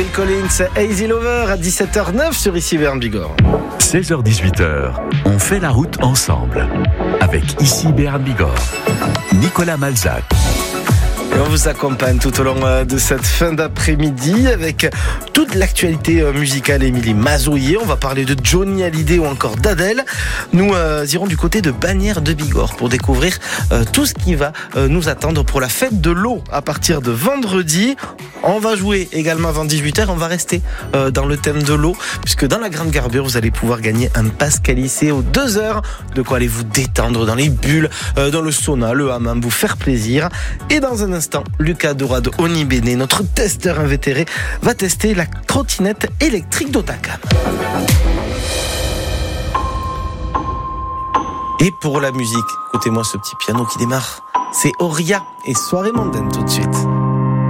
Phil Collins, Easy Lover à 17h09 sur Ici Béarn Bigorre. 16h-18h, on fait la route ensemble. Avec Ici Béarn Bigorre, Nicolas Malzac. Et on vous accompagne tout au long de cette fin d'après-midi avec toute l'actualité musicale. Émilie Mazoyer, on va parler de Johnny Hallyday ou encore d'Adèle. Nous irons du côté de Bagnères de Bigorre pour découvrir tout ce qui va nous attendre pour la fête de l'eau à partir de vendredi. On va jouer également avant 18h. On va rester dans le thème de l'eau puisque dans la Grande Garbure, vous allez pouvoir gagner un pass Calissé aux 2 heures. De quoi aller vous détendre dans les bulles, dans le sauna, le hammam, vous faire plaisir. Et dans un instant, Lucas Dora de Onibene, notre testeur invétéré, va tester la trottinette électrique d'Otakam. Et pour la musique, écoutez-moi ce petit piano qui démarre. C'est Oria et Soirée mondaine tout de suite.